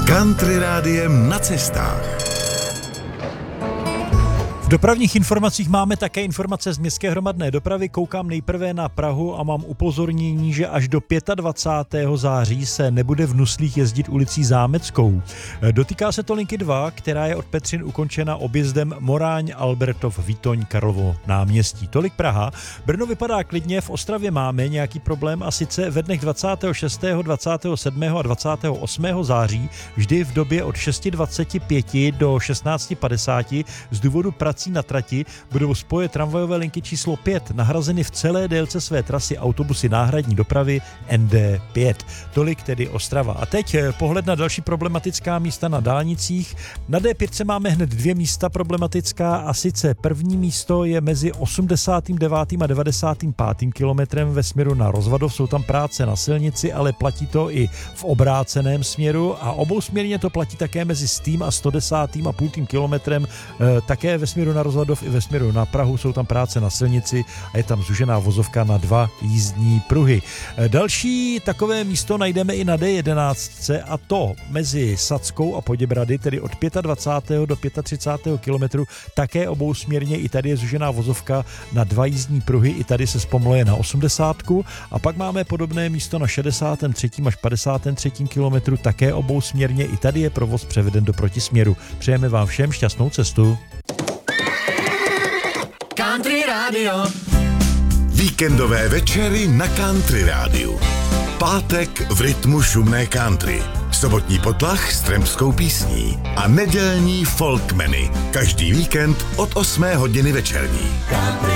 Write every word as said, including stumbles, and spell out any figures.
Country rádiem na cestách. V dopravních informacích máme také informace z městské hromadné dopravy. Koukám nejprve na Prahu a mám upozornění, že až do dvacátého pátého září se nebude v Nuslích jezdit ulicí Zámeckou. Dotýká se to linky dva, která je od Petřin ukončena objezdem Moráň, Albertov, Výtoň, Karlovo náměstí. Tolik Praha. Brno vypadá klidně, v Ostravě máme nějaký problém a sice ve dnech dvacátého šestého, dvacátého sedmého a dvacátého osmého září vždy v době od šest dvacet pět do šestnáct padesát z důvodu prací na trati budou spoje tramvajové linky číslo pět nahrazeny v celé délce své trasy autobusy náhradní dopravy N D pět. Tolik tedy Ostrava. A teď pohled na další problematická místa na dálnicích. Na D pět máme hned dvě místa problematická a sice první místo je mezi osmdesátým devátým a devadesátým pátým kilometrem ve směru na Rozvadov. Jsou tam práce na silnici, ale platí to i v obráceném směru a obousměrně to platí také mezi stým a sto desátým a půltým kilometrem e, také ve směru na Rozvadov i ve směru na Prahu. Jsou tam práce na silnici a je tam zúžená vozovka na dva jízdní pruhy. E, další takové místo najdeme i na D jedenáct a to mezi Sackou a Poděbrady, tedy od dvacátého pátého do třicátého pátého kilometru, také obousměrně. I tady je zúžená vozovka na dva jízdní pruhy, i tady se zpomaluje na osmdesátku. A pak máme podobné místo na šedesátém třetím až padesátém třetím kilometru, také obousměrně. I tady je provoz převeden do protisměru. Přejeme vám všem šťastnou cestu. Country Radio. Víkendové večery na Country rádiu. Pátek v rytmu šumné country. Sobotní potlach s trampskou písní. A nedělní folkmeny. Každý víkend od osmé hodiny večerní. Country